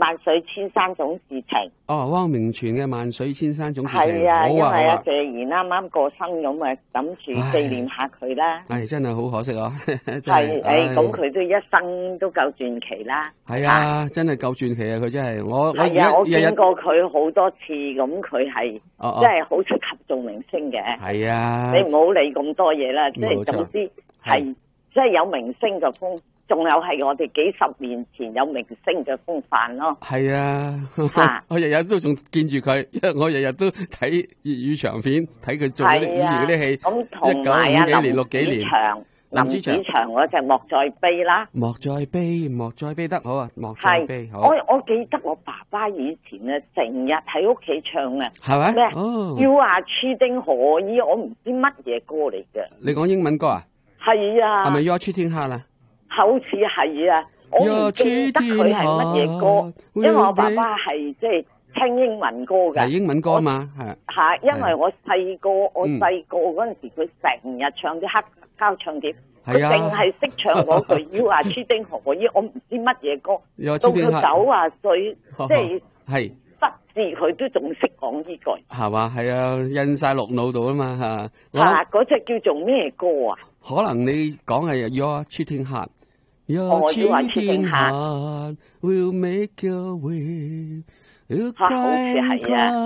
萬水千山總是情。 哦，汪明荃嘅萬水千山總是情。 係啊，因為好啊謝賢啱啱過身咁啊，諗住紀念下佢啦。 係真係好可惜啊！ 係咁佢都一生都夠傳奇啦。 係啊，真係夠傳奇啊！佢真係我見過佢好多次，咁佢係真係好適合做明星嘅。係啊，你唔好理咁多嘢啦，即係總之係即係有明星嘅風。仲有係我哋幾十年前有明星嘅風範咯。係啊， 我日日都仲見住佢，因為我日日都睇粵語長片，睇佢做嗰啲以前嗰啲戲。 咁同埋啊，林子祥嗰隻莫再悲啦。莫再悲得好啊，莫再悲好。我記得我爸爸以前咧成日喺屋企唱啊，係咪咩？You are cheating 可以，我唔知乜嘢歌嚟嘅。你講英文歌啊？係啊。係咪 You are cheating hard 啊？好似係啊，我唔記得佢係乜嘢歌，因為我爸爸係即係聽英文歌嘅。係英文歌啊嘛，係。因為我細個嗰陣時，佢成日唱啲黑膠唱碟，佢淨係識唱嗰句 You are cheating可以，我唔知乜嘢歌。到佢90歲，即係失智，佢都仲識講呢句。係嘛？係啊，印晒落腦度啊嘛嚇。嗰隻叫做咩歌啊？可能你講係 You are cheating hard。Your cheating heart will make your way. You cry and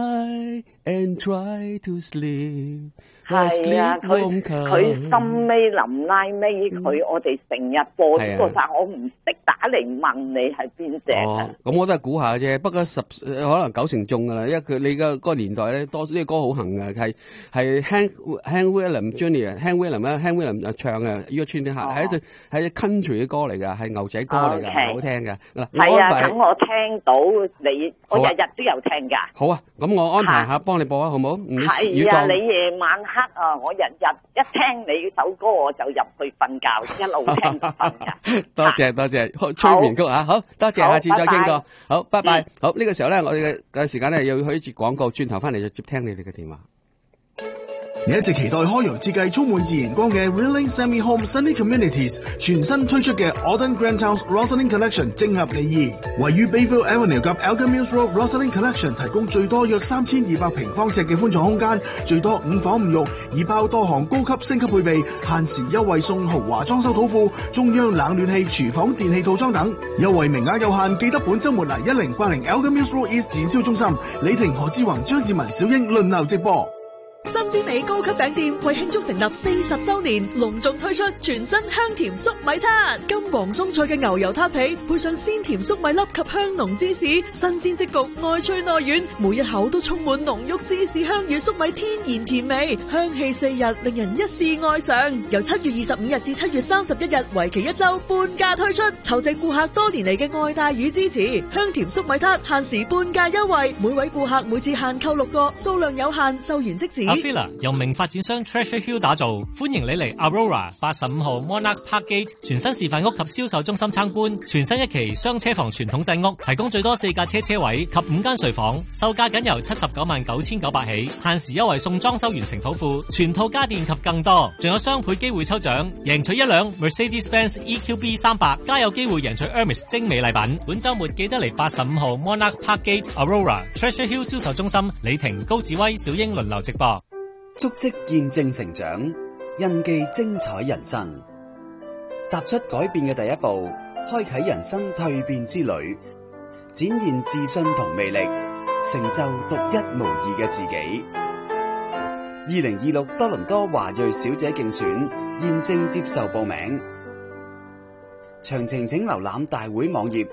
cry and try to sleep. 係啊，佢心尾臨拉尾，我哋成日播呢個，但我唔識打嚟問你係邊隻。咁我都係估下啫，不過可能90%中噶啦，因為你嘅嗰個年代咧，多呢個歌好行嘅，係 Hank Williams Jr.，Hank Williams 唱嘅，呢個串啲客係 country 嘅歌嚟噶，係牛仔歌嚟噶，好聽嘅。嗱，係啊，等我聽到你，我日日都有聽噶。好啊，咁我安排下幫你播啊，好唔好？係啊，你夜晚黑我日日一聽你首歌我就入去瞓覺，一路聽到瞓㗎。多謝，催眠曲啊，好多謝，下次再傾過，好，拜拜。好，呢個時候咧，我哋嘅時間咧要去一節廣告，轉頭翻嚟就接聽你哋嘅電話。 你一直期待開揚設計充滿自然光嘅 Rilling Semi Home Sunny Communities 全新推出嘅 Autumn Grand House Rosalind Collection 正合你意，位於 Bayville Avenue 及 Elgin Mills Road Rosalind Collection 提供最多約3200平方尺嘅寬敞空間，最多5房5浴，已包多項高級升級配備，限時優惠送豪華裝修土庫、中央冷暖氣、廚房電器套裝等，優惠名額有限，記得本週末嚟1080 Elgin Mills Road East 展銷中心，李婷、何志宏、張志文、小英輪流直播。 新之美高級餅店為慶祝成立40週年，隆重推出全新香甜粟米撻，金黃鬆脆嘅牛油撻皮，配上鮮甜粟米粒及香濃芝士，新鮮即焗，外脆內軟，每一口都充滿濃郁芝士香與粟米天然甜味，香氣4日，令人一試愛上。由7月25日至7月31日，為期1週，半價推出，酬謝顧客多年嚟嘅愛戴與支持。香甜粟米撻限時半價優惠，每位顧客每次限購6個，數量有限，售完即止。 Villa 由名發展商 Treasure Hill 打造，歡迎你嚟 Aurora 85號 Monarch Park Gate 全新示範屋及銷售中心參觀。全新一期雙車房傳統製屋，提供最多4架車位及5間睡房，售價僅由799900起，限時優惠送裝修完成土庫、全套家電及更多，仲有雙倍機會抽獎，贏取1輛 Mercedes-Benz EQB 300，加有機會贏取 Hermes 精美禮品。本週末記得嚟85號 Monarch Park Gate Aurora Treasure Hill 銷售中心，李婷、高志威、小英輪流直播。 足跡見證成長，印記精彩人生。踏出改變嘅第一步，開啟人生蛻變之旅，展現自信同魅力，成就獨一無二嘅自己。2026多倫多華裔小姐競選現正接受報名，詳情請瀏覽大會網頁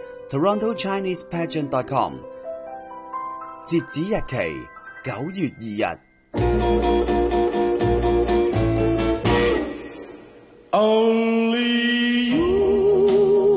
TorontoChinesePageant.com。截止日期9月2日。 Only you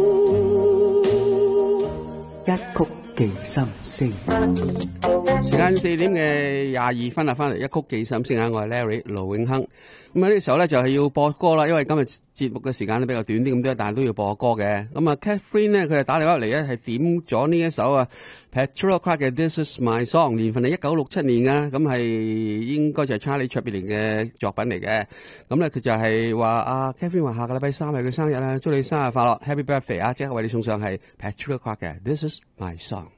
一曲寄心聲，時間4點嘅22分啦，翻嚟一曲寄心聲啊！我係 Larry 盧永亨。咁啊呢個時候咧就係要播歌啦，因為今日節目嘅時間咧比較短啲咁多，但係都要播歌嘅。咁啊 Catherine 咧佢就打電話嚟咧係點咗呢一首啊 Petula Clark 嘅 This Is My Song， 年份係1967年啊，咁係應該就係 Charlie Chaplin 嘅作品嚟嘅。咁咧佢就係話Catherine 話下個禮拜3係佢生日啦，祝你生日快樂 ，Happy Birthday 啊！即刻為你送上係 Petula Clark 嘅 This Is My Song。